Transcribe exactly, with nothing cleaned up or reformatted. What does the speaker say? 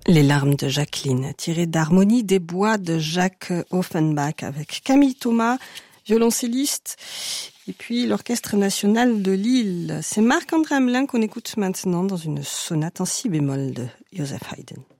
Les larmes de Jacqueline, tirées d'Harmonie des bois de Jacques Offenbach avec Camille Thomas, violoncelliste, et puis l'Orchestre national de Lille. C'est Marc-André Hamelin qu'on écoute maintenant dans une sonate en si bémol de Joseph Haydn.